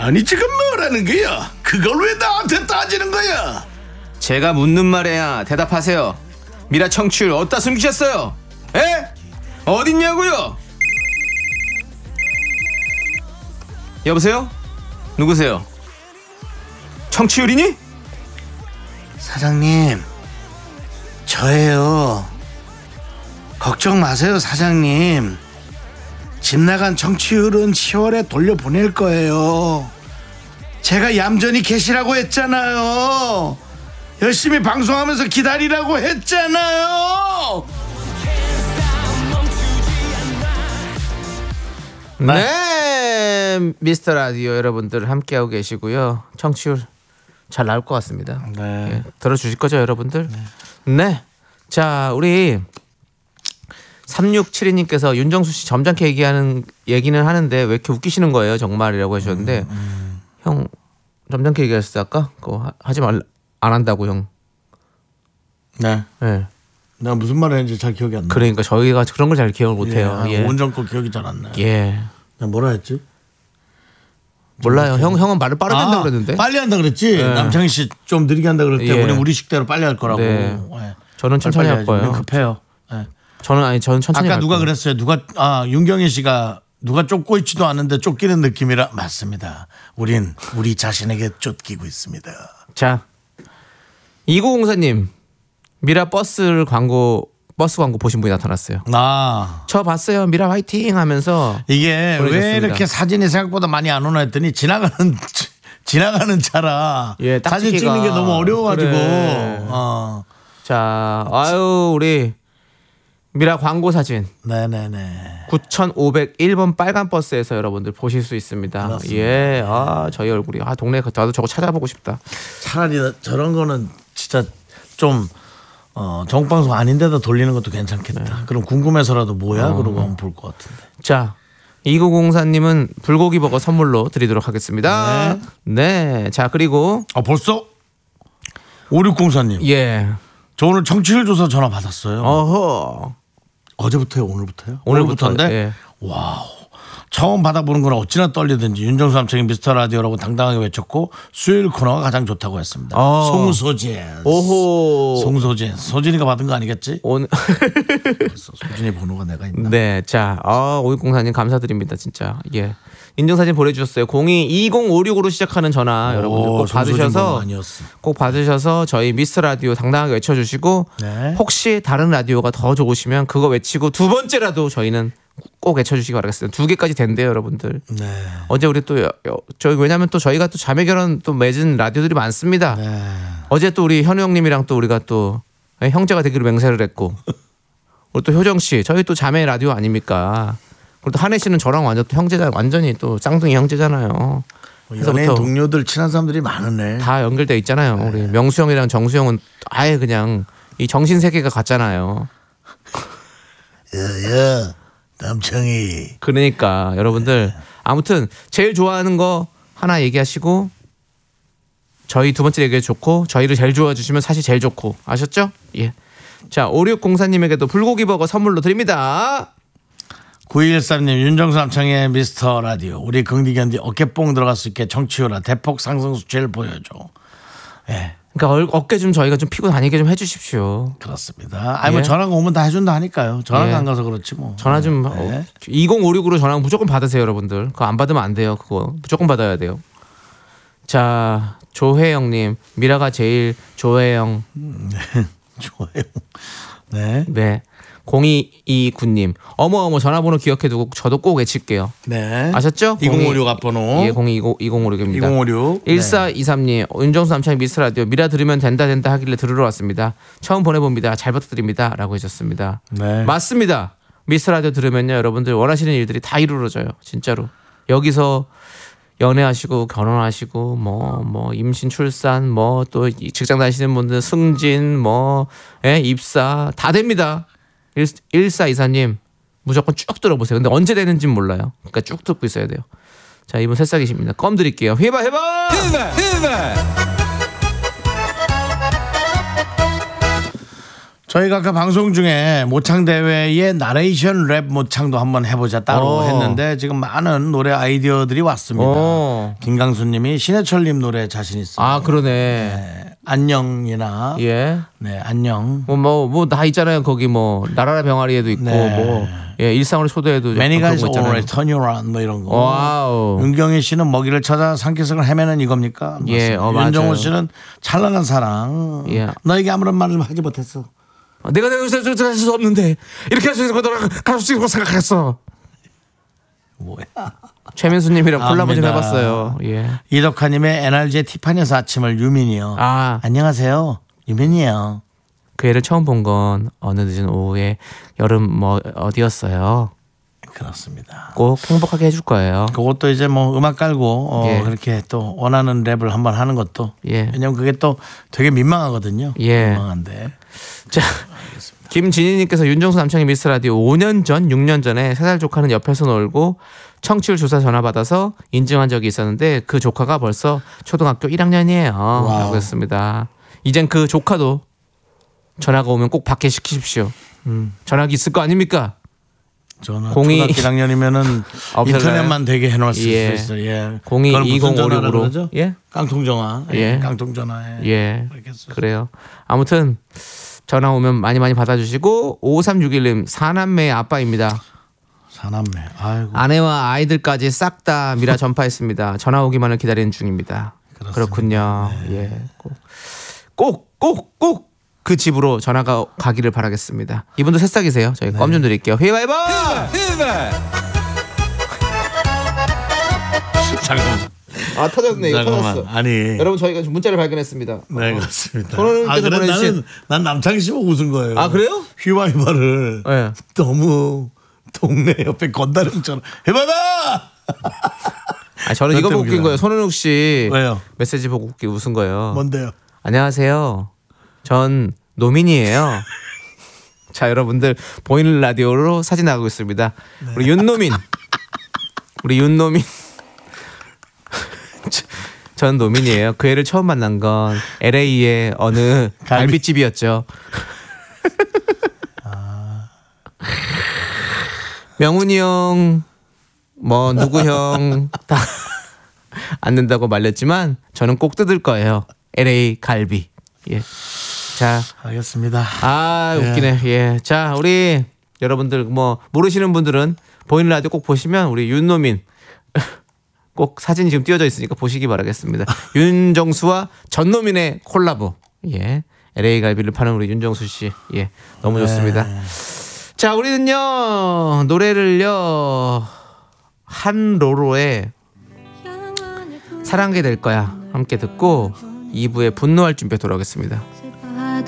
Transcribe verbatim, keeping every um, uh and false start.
아니 지금 뭐라는 거야? 그걸 왜 나한테 따지는 거야? 제가 묻는 말에야 대답하세요. 미라 청취율 어디다 숨기셨어요? 에? 어딨냐고요? 여보세요? 누구세요? 청취율이니? 사장님, 저예요. 걱정 마세요, 사장님. 집 나간 청취율은 시월에 돌려보낼 거예요. 제가 얌전히 계시라고 했잖아요. 열심히 방송하면서 기다리라고 했잖아요. 네, 미스터 라디오 여러분들 함께하고 계시고요. 청취율 잘 나올 것 같습니다. 네. 예, 들어주실 거죠, 여러분들? 네. 네. 자, 우리 삼육칠이 님께서 윤정수 씨 점잖게 얘기하는 얘기는 하는데 왜 이렇게 웃기시는 거예요, 정말이라고 하셨는데 음, 음. 형 점잖게 얘기했을 때 아까 그거 하지 말 안 한다고 형. 네. 네. 내가 무슨 말을 했는지 잘 기억이 안 나. 그러니까 저희가 그런 걸 잘 기억을 못 해요. 예, 예. 온전 거 기억이 잘 안 나요. 예. 내가 뭐라 했지? 몰라요. 형 형은 말을 빠르게 한다 아, 그랬는데. 빨리 한다 그랬지. 네. 남창희 씨 좀 느리게 한다 그럴 때 예. 우리 우리 식대로 빨리 할 거라고. 네. 예. 저는 천천히 할 빨리 거예요. 우린 급해요. 예. 저는 아니 저는 천천히 아까 할 누가 거예요. 그랬어요. 누가 아 윤경희 씨가 누가 쫓고 있지도 않은데 쫓기는 느낌이라 맞습니다. 우린 우리 자신에게 쫓기고 있습니다. 자, 이구공사 님 미라 버스 광고 버스 광고 보신 분이 나타났어요. 아 저 봤어요. 미라 화이팅 하면서 이게 보내줬습니다. 왜 이렇게 사진이 생각보다 많이 안 오나 했더니 지나가는 지나가는 차라 예, 사진 딱지기가. 찍는 게 너무 어려워가지고 그래. 어. 자, 아유 우리 미라 광고 사진 네네네. 구천오백일 번 빨간 버스에서 여러분들 보실 수 있습니다. 그렇습니다. 예, 아 저희 얼굴이 아 동네 나도 저거 찾아보고 싶다. 차라리 저런 거는 진짜 좀 어, 정방송 아닌데다 돌리는 것도 괜찮겠다. 네. 그럼 궁금해서라도 뭐야 어. 그러고 한번 볼 것 같은데. 자, 이구공사 님은 불고기 버거 선물로 드리도록 하겠습니다. 네. 네. 자, 그리고 아 벌써 오육공사님. 예. 저 오늘 청취율 조사 전화 받았어요. 어허. 어제부터요, 오늘부터요? 오늘부터, 오늘부터인데. 예. 와우. 처음 받아보는 건 어찌나 떨리든지 윤정수 남창희 미스터 라디오라고 당당하게 외쳤고 수요일 코너가 가장 좋다고 했습니다. 어. 송소진. 오호. 송소진. 소진이가 받은 거 아니겠지? 오늘 그래서 소진이 번호가 내가 있나? 네. 자, 아, 오육공사 님 감사드립니다. 진짜. 예. 인증사진 보내주셨어요. 공이 이공오육으로 시작하는 전화 여러분들 꼭 받으셔서 꼭 받으셔서 저희 미스터 라디오 당당하게 외쳐주시고 네. 혹시 다른 라디오가 더 좋으시면 그거 외치고 두 번째라도 저희는 꼭 외쳐주시기 바라겠습니다. 두 개까지 된대요, 여러분들. 네. 어제 우리 또 저희 왜냐하면 또 저희가 또 자매 결혼 또 맺은 라디오들이 많습니다. 네. 어제 또 우리 현우 형님이랑 또 우리가 또 형제가 되기로 맹세를 했고 우리 또 효정 씨 저희 또 자매 라디오 아닙니까? 그리고 또 한혜 씨는 저랑 완전 또 형제자 완전히 또 쌍둥이 형제잖아요. 연예인 동료들 친한 사람들이 많으네. 다 연결돼 있잖아요. 우리 명수 형이랑 정수 형은 아예 그냥 이 정신 세계가 같잖아요. 야야 남창희. 그러니까 여러분들 아무튼 제일 좋아하는 거 하나 얘기하시고 저희 두 번째 얘기 좋고 저희를 제일 좋아해 주시면 사실 제일 좋고 아셨죠? 예. 자 오육공사 님에게도 불고기 버거 선물로 드립니다. 구이일삼 님 윤정수 남창의 미스터 라디오 우리 긍디견디 어깨뽕 들어갈 수 있게 정치율아 대폭 상승 수치를 보여줘. 예. 그러니까 어깨 좀 저희가 좀 피고 다니게 좀 해주십시오. 그렇습니다. 아니 뭐 예. 전화가 오면 다 해준다 하니까요. 전화가 예. 안 가서 그렇지 뭐. 전화 좀 예. 어, 이공오육으로 전화 무조건 받으세요, 여러분들. 그거 안 받으면 안 돼요. 그거 무조건 받아야 돼요. 자 조혜영님 미라가 제일 조혜영. 좋아요. 네. 네. 공이이구 님 어머 어머 전화번호 기억해두고 저도 꼭 외칠게요. 네. 아셨죠? 이공오육 앞번호. 예, 공이이공오육입니다. 이공오육. 일사이삼 님 윤정수 남창희 미스터 라디오 미라 들으면 된다 된다 하길래 들으러 왔습니다. 처음 보내봅니다. 잘 부탁드립니다. 라고 하셨습니다. 네. 맞습니다. 미스터 라디오 들으면요 여러분들 원하시는 일들이 다 이루어져요. 진짜로. 여기서 연애하시고 결혼하시고 뭐 뭐 임신 출산 뭐 또 직장 다니시는 분들 승진 뭐 예, 입사 다 됩니다. 일사이사 님 무조건 쭉 들어보세요. 근데 언제 되는지 몰라요. 그러니까 쭉 듣고 있어야 돼요. 자 이분 새싹이십니다. 껌 드릴게요. 해봐 해봐 해봐 해봐. 저희가 아까 방송 중에 모창 대회의 나레이션 랩 모창도 한번 해보자 따로 오. 했는데 지금 많은 노래 아이디어들이 왔습니다. 오. 김강수님이 신해철님 노래 자신 있어요. 아 그러네. 네, 안녕이나 예. 네 안녕. 뭐 뭐 뭐 다 있잖아요. 거기 뭐 나라라 병아리에도 있고 네. 뭐 예, 일상으로 초대해도 Many 그런 guys 거 있잖아요. always turn you around 뭐 이런 거. 와우. 윤경희 씨는 먹이를 찾아 산기슭을 헤매는 이겁니까? 예, 어, 맞아요. 윤정호 씨는 찬란한 사랑. 예. 너에게 아무런 말을 하지 못했어. 어, 내가 내가 할 수 없는데 이렇게 할 수 있는 거 너랑 갈 수 있다고 생각했어. 뭐야? 최민수님이랑 콜라보 좀 압니다. 해봤어요. 예. 이덕화님의 에너지의 티파니에서 아침을 유민이요. 아, 안녕하세요. 유민이요. 그 애를 처음 본 건 어느 늦은 오후에 여름 뭐 어디였어요. 그렇습니다. 꼭 행복하게 해줄 거예요. 그것도 이제 뭐 음악 깔고 어 예. 그렇게 또 원하는 랩을 한번 하는 것도 예. 왜냐면 그게 또 되게 민망하거든요. 예. 민망한데. 자, 김진희님께서 윤정수 남창희 미스터 라디오 오 년 전, 육 년 전에 세 살 조카는 옆에서 놀고 청취율 조사 전화 받아서 인증한 적이 있었는데 그 조카가 벌써 초등학교 일 학년이에요. 라고 했습니다. 이젠 그 조카도 전화가 오면 꼭 받게 시키십시오. 음. 전화기 있을 거 아닙니까? 저는 공이- 초등학교 일 학년이면 없을까요? 인터넷만 되게 해놓을 수 예. 있어요. 예. 공이 그걸 무슨 전화라고 이공오육으로 그러죠? 예? 깡통전화. 예. 예. 깡통전화에. 예. 그렇게 했어요. 그래요. 아무튼 전화 오면 많이 많이 받아주시고 오삼육일님 사남매의 아빠입니다. 사남매. 아이고. 아내와 아이들까지 싹 다 미라 전파했습니다. 전화 오기만을 기다리는 중입니다. 그렇습니다. 그렇군요. 예. 꼭, 꼭, 꼭 그 집으로 전화가 가기를 바라겠습니다. 이분도 새싹이세요. 저희 껌 좀 드릴게요. 휘바이버! 잠깐만. 아 터졌네. 이거 잠깐만. 터졌어. 아니. 여러분 저희가 지금 문자를 발견했습니다. 네, 그렇습니다. 손원웅께서 아, 그래, 보내주신- 나는, 난 남창희 씨 보고 웃은 거예요. 아, 그래요? 휘바이바를 네. 너무 동네 옆에 건다령처럼 해봐봐! 아 저는 이거 그때 보고 웃긴 웃기다. 거예요. 손은욱 씨 왜요? 메시지 보고 웃기 웃은 거예요. 뭔데요? 안녕하세요. 전 노민이에요. 자 여러분들 보이는 라디오로 사진 나가고 있습니다. 우리 윤노민, 우리 윤노민. 전 노민이에요. 그 애를 처음 만난 건 엘에이의 어느 갈비- 갈비집이었죠. 명훈이 형, 뭐 누구 형 다 안 된다고 말렸지만 저는 꼭 뜯을 거예요. 엘에이 갈비. 예. 자, 알겠습니다. 아 웃기네. 예. 자, 우리 여러분들 뭐 모르시는 분들은 보이는 라디오 꼭 보시면 우리 윤노민 꼭 사진 지금 띄워져 있으니까 보시기 바라겠습니다. 윤정수와 전노민의 콜라보. 예. 엘에이 갈비를 파는 우리 윤정수 씨. 예. 너무 좋습니다. 자, 우리는요. 노래를요. 한로로의 사랑하게 될 거야 함께 듣고 이 부에 분노할 준비에 돌아오겠습니다.